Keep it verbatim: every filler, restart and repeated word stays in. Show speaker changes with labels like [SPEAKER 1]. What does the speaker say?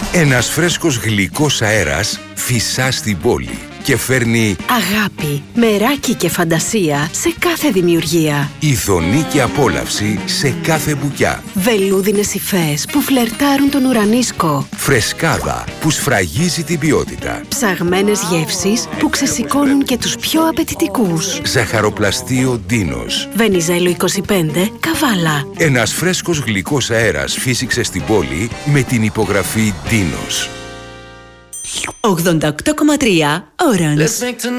[SPEAKER 1] Ένας φρέσκος γλυκός αέρας φυσά στην πόλη και φέρνει
[SPEAKER 2] αγάπη, μεράκι και φαντασία σε κάθε δημιουργία.
[SPEAKER 1] ειδονή και απόλαυση σε κάθε μπουκιά.
[SPEAKER 2] Βελούδινες υφές που φλερτάρουν τον ουρανίσκο.
[SPEAKER 1] Φρεσκάδα που σφραγίζει την ποιότητα.
[SPEAKER 2] Ψαγμένες γεύσεις που ξεσηκώνουν και τους πιο απαιτητικούς.
[SPEAKER 1] Ζαχαροπλαστείο Ντίνος.
[SPEAKER 2] Βενιζέλο είκοσι πέντε, Καβάλα.
[SPEAKER 1] Ένας φρέσκος γλυκός αέρας φύσηξε στην πόλη με την υπογραφή Ντίνος.
[SPEAKER 3] ογδόντα οκτώ κόμμα τρία Orange.